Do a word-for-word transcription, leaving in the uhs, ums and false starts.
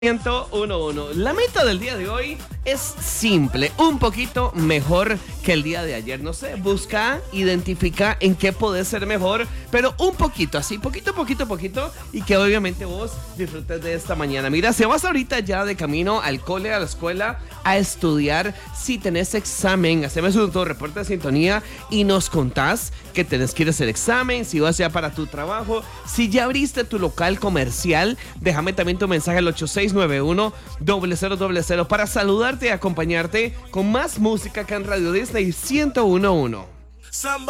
ciento uno punto uno. La meta del día de hoy es simple, un poquito mejor que el día de ayer. No sé, busca, identifica en qué podés ser mejor, pero un poquito, así, poquito, poquito, poquito, y que obviamente vos disfrutes de esta mañana. Mira, si vas ahorita ya de camino al cole, a la escuela, a estudiar, si tenés examen, hacemos un todo reporte de sintonía y nos contás que tenés que ir a hacer examen, si vas ya para tu trabajo, si ya abriste tu local comercial, déjame también tu mensaje al ocho seis nueve uno, cero cero cero cero para saludarte y acompañarte con más música acá en Radio Disney ciento uno punto uno.